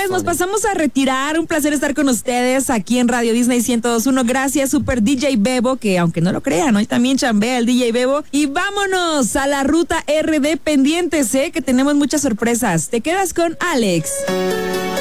pues nos pasamos a retirar. Un placer estar con ustedes aquí en Radio Disney 102.1. Gracias, Super DJ Bebo, que aunque no lo crean, hoy también chambea el DJ Bebo. Y vámonos a la ruta RD, pendientes, que tenemos muchas sorpresas. Te quedas con Alex.